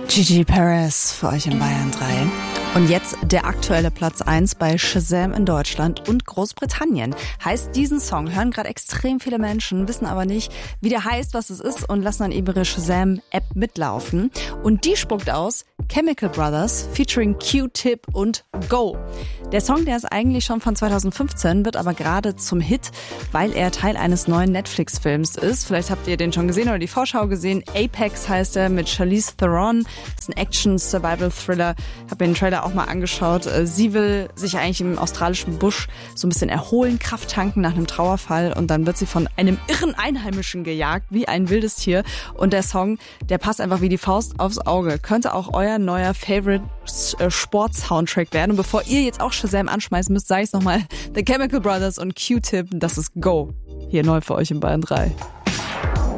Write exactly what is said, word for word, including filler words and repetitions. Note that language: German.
Gigi Perez für euch in Bayern drei. Und jetzt der aktuelle Platz eins bei Shazam in Deutschland und Großbritannien. Heißt, diesen Song hören gerade extrem viele Menschen, wissen aber nicht, wie der heißt, was es ist und lassen dann eben ihre Shazam-App mitlaufen. Und die spuckt aus Chemical Brothers featuring Q-Tip und Go. Der Song, der ist eigentlich schon von zweitausendfünfzehn, wird aber gerade zum Hit, weil er Teil eines neuen Netflix-Films ist. Vielleicht habt ihr den schon gesehen oder die Vorschau gesehen. Apex heißt er, mit Charlize Theron. Das ist ein Action-Survival-Thriller. Ich habe mir den Trailer auch mal angeschaut. Sie will sich eigentlich im australischen Busch so ein bisschen erholen, Kraft tanken nach einem Trauerfall und dann wird sie von einem irren Einheimischen gejagt, wie ein wildes Tier. Und der Song, der passt einfach wie die Faust aufs Auge. Könnte auch euer neuer Favorite Sport-Soundtrack werden. Und bevor ihr jetzt auch Shazam anschmeißen müsst, sage ich es nochmal. The Chemical Brothers und Q-Tip, das ist Go. Hier neu für euch in Bayern drei.